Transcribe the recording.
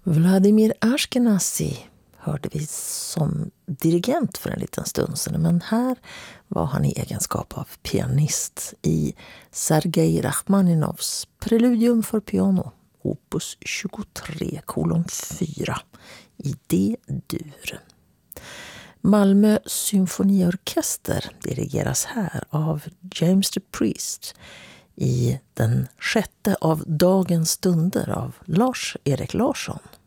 Vladimir Ashkenazy hörde vi som dirigent för en liten stund sedan, men här var han i egenskap av pianist i Sergej Rachmaninovs Preludium för piano, opus 23:4 i D-dur. Malmö symfoniorkester dirigeras här av James the Priest i den 6:e av dagens stunder av Lars-Erik Larsson.